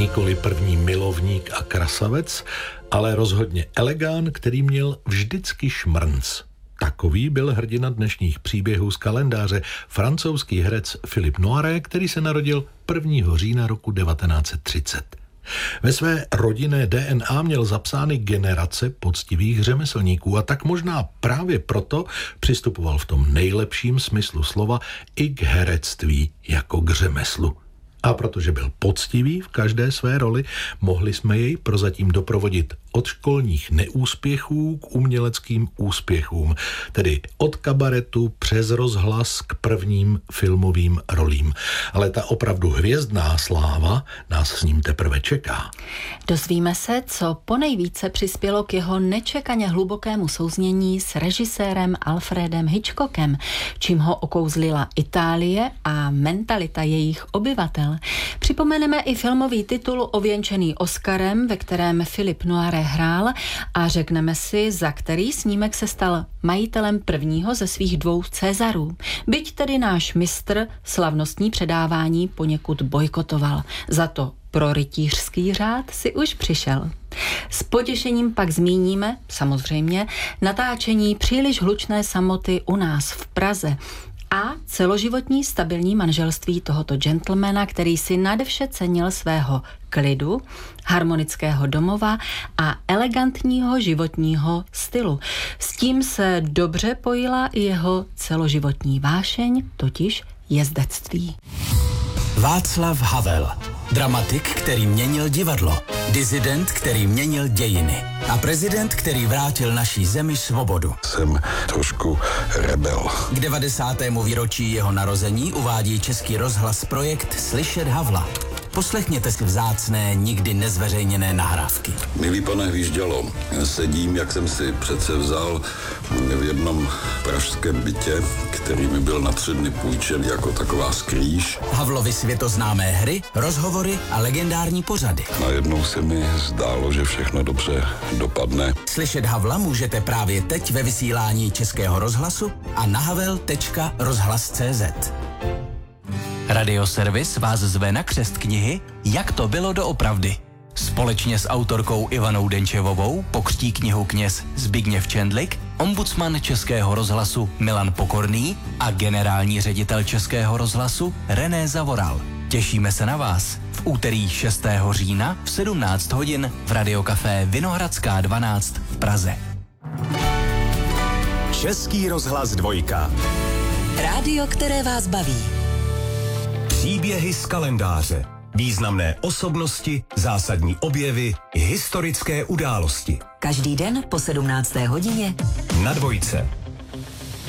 Nikoli první milovník a krasavec, ale rozhodně elegán, který měl vždycky šmrnc. Takový byl hrdina dnešních příběhů z kalendáře, francouzský herec Philippe Noiret, který se narodil 1. října roku 1930. Ve své rodinné DNA měl zapsány generace poctivých řemeslníků a tak možná právě proto přistupoval v tom nejlepším smyslu slova i k herectví jako k řemeslu. A protože byl poctivý v každé své roli, mohli jsme jej prozatím doprovodit od školních neúspěchů k uměleckým úspěchům, tedy od kabaretu přes rozhlas k prvním filmovým rolím. Ale ta opravdu hvězdná sláva nás s ním teprve čeká. Dozvíme se, co ponejvíce přispělo k jeho nečekaně hlubokému souznění s režisérem Alfredem Hitchcockem, čím ho okouzlila Itálie a mentalita jejich obyvatel. Připomeneme i filmový titul ověnčený Oscarem, ve kterém Philippe Noiret hrál, a řekneme si, za který snímek se stal majitelem prvního ze svých 2 Césarů. Byť tedy náš mistr slavnostní předávání poněkud bojkotoval. Za to pro rytířský řád si už přišel. S potěšením pak zmíníme, samozřejmě, natáčení Příliš hlučné samoty u nás v Praze a celoživotní stabilní manželství tohoto gentlemana, který si nadevše cenil svého klidu, harmonického domova a elegantního životního stylu. S tím se dobře pojila i jeho celoživotní vášeň, totiž jezdectví. Václav Havel. Dramatik, který měnil divadlo. Disident, který měnil dějiny. A prezident, který vrátil naší zemi svobodu. Jsem trošku rebel. K 90. výročí jeho narození uvádí Český rozhlas projekt Slyšet Havla. Poslechněte si vzácné, nikdy nezveřejněné nahrávky. Milý pane Hvíždělo, sedím, jak jsem si přece vzal, v jednom pražském bytě, který mi byl na 3 dny půjčen jako taková skrýž. Havlovy světoznámé hry, rozhovory a legendární pořady. Najednou se mi zdálo, že všechno dobře dopadne. Slyšet Havla můžete právě teď ve vysílání Českého rozhlasu a na havel.rozhlas.cz. Radioservis vás zve na křest knihy Jak to bylo doopravdy. Společně s autorkou Ivanou Denčevovou pokřtí knihu kněz Zbigněv Čendlik, ombudsman Českého rozhlasu Milan Pokorný a generální ředitel Českého rozhlasu René Zavoral. Těšíme se na vás v úterý 6. října v 17 hodin v Radiokafé Vinohradská 12 v Praze. Český rozhlas 2. Rádio, které vás baví. Příběhy z kalendáře. Významné osobnosti, zásadní objevy, historické události. Každý den po 17. hodině na 2.